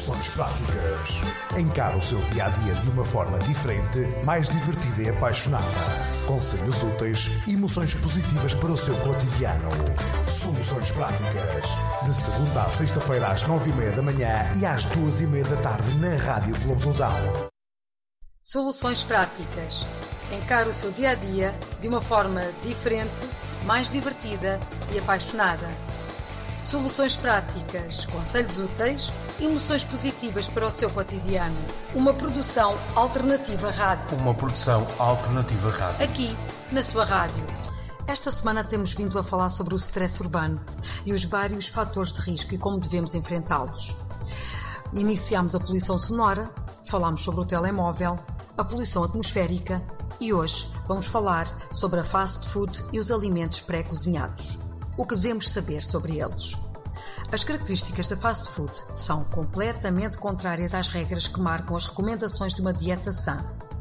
Soluções práticas. Encare o seu dia-a-dia de uma forma diferente, mais divertida e apaixonada. Conselhos úteis e emoções positivas para o seu cotidiano. Soluções práticas. De segunda à sexta-feira às 9h30 da manhã e às 2h30 da tarde na Rádio Clube do Dão. Soluções práticas. Encare o seu dia-a-dia de uma forma diferente, mais divertida e apaixonada. Soluções práticas, conselhos úteis e emoções positivas para o seu cotidiano. Uma produção alternativa rádio. Aqui, na sua rádio. Esta semana temos vindo a falar sobre o stress urbano e os vários fatores de risco e como devemos enfrentá-los. Iniciámos a poluição sonora, falámos sobre o telemóvel, a poluição atmosférica e hoje vamos falar sobre a fast food e os alimentos pré-cozinhados. O que devemos saber sobre eles? As características da fast food são completamente contrárias às regras que marcam as recomendações de uma dieta sã.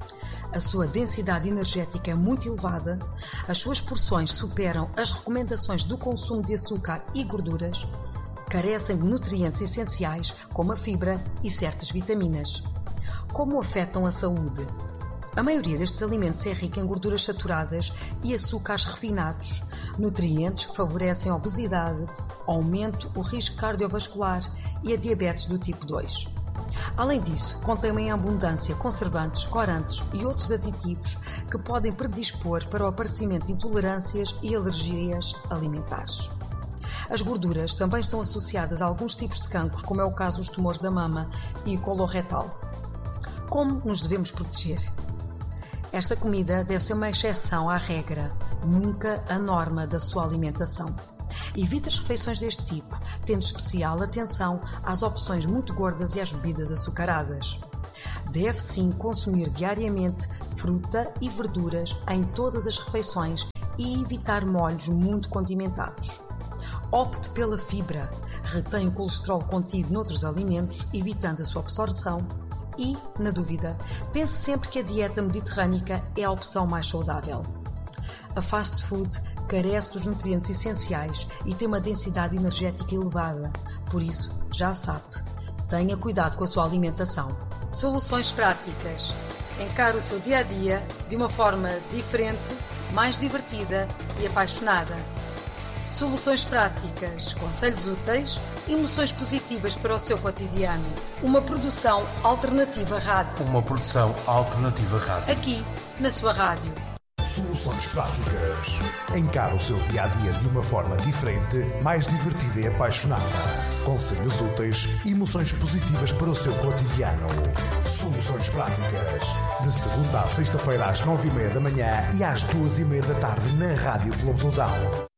A sua densidade energética é muito elevada, as suas porções superam as recomendações do consumo de açúcar e gorduras, carecem de nutrientes essenciais como a fibra e certas vitaminas. Como afetam a saúde? A maioria destes alimentos é rica em gorduras saturadas e açúcares refinados, nutrientes que favorecem a obesidade, aumento o risco cardiovascular e a diabetes do tipo 2. Além disso, contém em abundância conservantes, corantes e outros aditivos que podem predispor para o aparecimento de intolerâncias e alergias alimentares. As gorduras também estão associadas a alguns tipos de cancro, como é o caso dos tumores da mama e coloretal. Como nos devemos proteger? Esta comida deve ser uma exceção à regra, nunca a norma da sua alimentação. Evite as refeições deste tipo, tendo especial atenção às opções muito gordas e às bebidas açucaradas. Deve sim consumir diariamente fruta e verduras em todas as refeições e evitar molhos muito condimentados. Opte pela fibra, retém o colesterol contido noutros alimentos, evitando a sua absorção. E, na dúvida, pense sempre que a dieta mediterrânica é a opção mais saudável. A fast food carece dos nutrientes essenciais e tem uma densidade energética elevada. Por isso, já sabe, tenha cuidado com a sua alimentação. Soluções práticas. Encare o seu dia-a-dia de uma forma diferente, mais divertida e apaixonada. Soluções práticas, conselhos úteis e emoções positivas para o seu cotidiano. Uma produção alternativa rádio. Aqui, na sua rádio. Soluções práticas. Encare o seu dia-a-dia de uma forma diferente, mais divertida e apaixonada. Conselhos úteis e emoções positivas para o seu cotidiano. Soluções práticas. De segunda à sexta-feira às 9h30 da manhã e às 2h30 da tarde na Rádio Clube do Dão.